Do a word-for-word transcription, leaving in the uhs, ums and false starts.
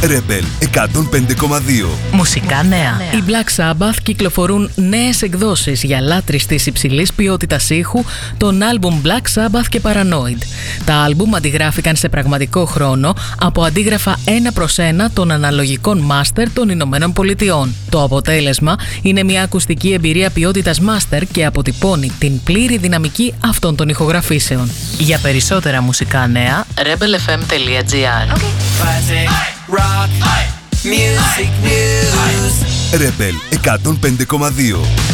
Rebel εκατόν πέντε κόμμα δύο. Μουσικά νέα. Οι Black Sabbath κυκλοφορούν νέες εκδόσεις για λάτρεις της υψηλής ποιότητας ήχου των άλμπουμ Black Sabbath και Paranoid. Τα άλμπουμ αντιγράφηκαν σε πραγματικό χρόνο από αντίγραφα ένα προς ένα των αναλογικών master των Ηνωμένων Πολιτειών. Το αποτέλεσμα είναι μια ακουστική εμπειρία ποιότητας master και αποτυπώνει την πλήρη δυναμική αυτών των ηχογραφήσεων. Για περισσότερα μουσικά νέα, rebel f m τελεία gr. Rebel εκατόν πέντε κόμμα δύο.